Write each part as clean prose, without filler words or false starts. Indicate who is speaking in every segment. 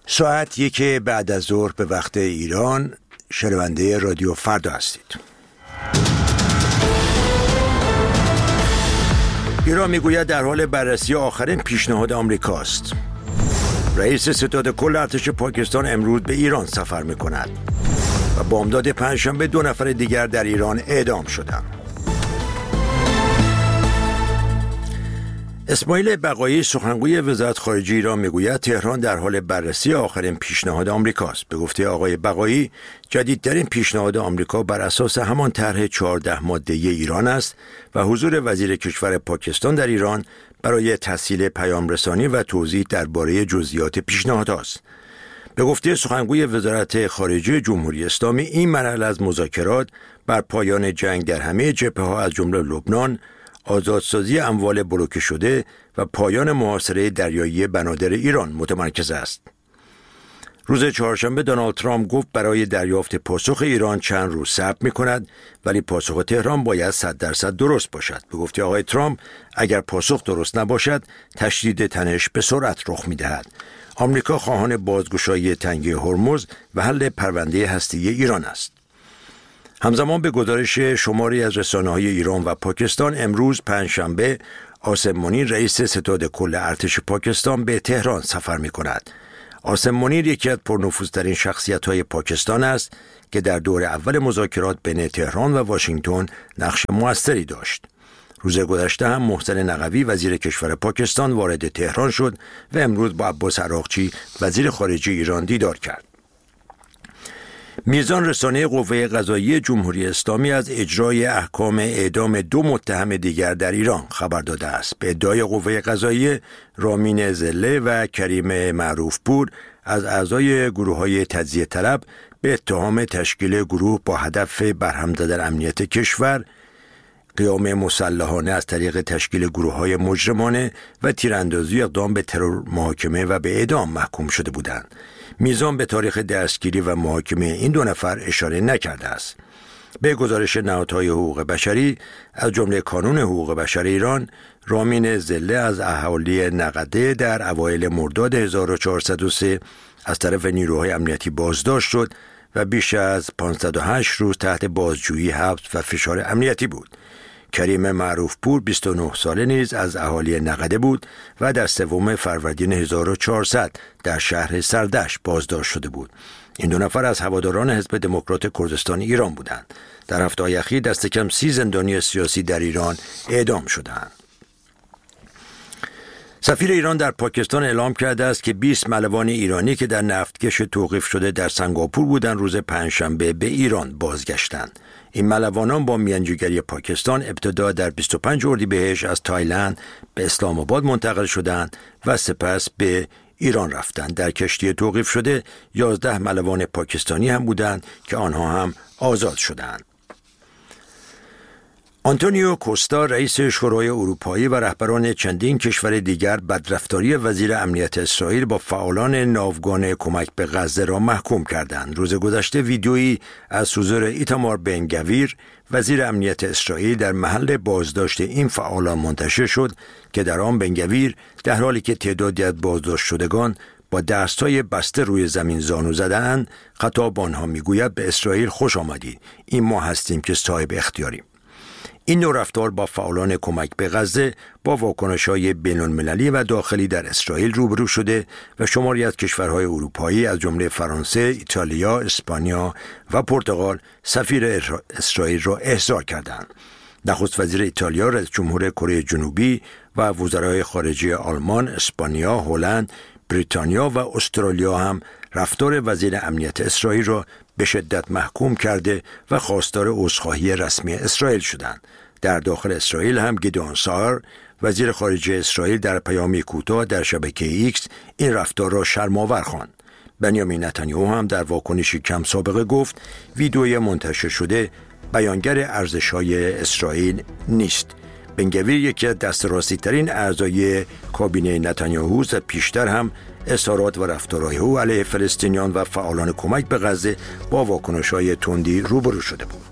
Speaker 1: ساعت 1 بعد از ظهر به وقت ایران. شنونده رادیو فردا هستید. ایران میگوید در حال بررسی آخرین پیشنهاد آمریکاست. رئیس ستاد کل ارتش پاکستان امروز به ایران سفر میکند و بامداد پنجشنبه 2 نفر دیگر در ایران اعدام شدند. اسماعیل بقایی سخنگوی وزارت خارجه ایران میگوید تهران در حال بررسی آخرین پیشنهاد آمریکاست. به گفته آقای بقایی جدیدترین پیشنهاد آمریکا بر اساس همان طرح 14 ماده‌ای ایران است و حضور وزیر کشور پاکستان در ایران برای تسهیل پیام رسانی و توضیح درباره جزئیات پیشنهاد است. به گفته سخنگوی وزارت خارجه جمهوری اسلامی این مرحله از مذاکرات بر پایان جنگ در همه جبهه‌ها از جمله لبنان، آزادسازی اموال بلوکه شده و پایان محاصره دریایی بنادر ایران متمرکز است. روز چهارشنبه دونالد ترامپ گفت برای دریافت پاسخ ایران چند روز صبر می‌کند، ولی پاسخ تهران باید 100% درست باشد. به گفته آقای ترامپ اگر پاسخ درست نباشد تشدید تنش به سرعت رخ می‌دهد. آمریکا خواهان بازگشایی تنگه هرمز و حل پرونده هسته‌ای ایران است. همزمان به گزارش شماری از رسانه‌های ایران و پاکستان امروز پنجشنبه عاصم منیر رئیس ستاد کل ارتش پاکستان به تهران سفر می‌کند. عاصم منیر یکی از پرنفوذترین شخصیت‌های پاکستان است که در دور اول مذاکرات بین تهران و واشنگتن نقش موثری داشت. روز گذشته هم محسن نقوی وزیر کشور پاکستان وارد تهران شد و امروز با عباس عراقچی وزیر خارجه ایران دیدار کرد. میزان رسانه قوه قضاییه جمهوری اسلامی از اجرای احکام اعدام 2 متهم دیگر در ایران خبر داده است. به ادعای قوه قضاییه رامین زله و کریم معروفپور از اعضای گروه‌های تجزیه طلب به اتهام تشکیل گروه با هدف برهم زدن امنیت کشور، قیام مسلحانه از طریق تشکیل گروه‌های مجرمانه و تیراندازی اقدام به ترور محاکمه و به اعدام محکوم شده بودند. میزان به تاریخ دستگیری و محاکمه این 2 نفر اشاره نکرده است. به گزارش نهادهای حقوق بشری از جمله کانون حقوق بشر ایران، رامین زله از اهالی نقده در اوایل مرداد 1403 از طرف نیروهای امنیتی بازداشت شد و بیش از 508 روز تحت بازجویی، حبس و فشار امنیتی بود. کریم معروفپور 29 ساله نیز از اهالی نقده بود و در 3 فروردین 1400 در شهر سردشت بازداشت شده بود. این 2 نفر از هواداران حزب دموکرات کردستان ایران بودند. در هفته‌های اخیر دست کم 30 زندانی سیاسی در ایران اعدام شدند. سفیر ایران در پاکستان اعلام کرده است که 20 ملوان ایرانی که در نفتکش توقیف شده در سنگاپور بودند روز پنجشنبه به ایران بازگشتند. این ملوانان با میانجیگری پاکستان ابتدا در 25 اردیبهشت از تایلند به اسلام آباد منتقل شدند و سپس به ایران رفتند. در کشتی توقیف شده 11 ملوان پاکستانی هم بودند که آنها هم آزاد شدند. آنتونیو کوستا رئیس شورای اروپایی و رهبران چندین کشور دیگر بدرفتاری وزیر امنیت اسرائیل با فعالان ناوگان کمک به غزه را محکوم کردند. روز گذشته ویدیویی از حضور ایتامار بن گویر وزیر امنیت اسرائیل در محل بازداشت این فعالان منتشر شد که در آن بن گویر در حالی که تعدادی از بازداشت شدگان با دستای بسته روی زمین زانو زدند خطاب آنها میگوید به اسرائیل خوش آمدید، این ما هستیم که صاحب اختیاریم. این نوع رفتار با فعالان کمک به غزه با واکنش‌های بین‌المللی و داخلی در اسرائیل روبرو شده و شماری از کشورهای اروپایی از جمله فرانسه، ایتالیا، اسپانیا و پرتغال سفیر اسرائیل را احضار کردند. نخست وزیر ایتالیا، رئیس جمهور کره جنوبی و وزرای خارجه آلمان، اسپانیا، هلند، بریتانیا و استرالیا هم رفتار وزیر امنیت اسرائیل را به شدت محکوم کرده و خواستار عذرخواهی رسمی اسرائیل شدند. در داخل اسرائیل هم گیدئون سار وزیر خارجه اسرائیل در پیامی کوتاه در شبکه ایکس این رفتار را شرم‌آور خواند. بنیامین نتانیاهو هم در واکنشی کم سابقه گفت ویدئوی منتشر شده بیانگر ارزش‌های اسرائیل نیست. بن گویر یکی از دست‌راستی‌ترین اعضای کابینه نتانیاهو و پیشتر هم اظهارات و رفتارهای او علیه فلسطینیان و فعالان کمک به غزه با واکنش‌های تندی روبرو شده بود.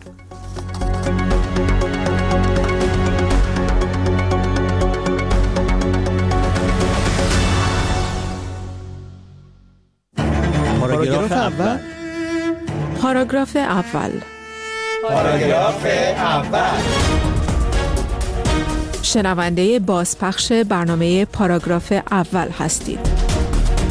Speaker 2: پاراگراف اول.
Speaker 3: پاراگراف اول.
Speaker 2: پاراگراف اول.
Speaker 3: شنونده بازپخش برنامه پاراگراف اول هستید.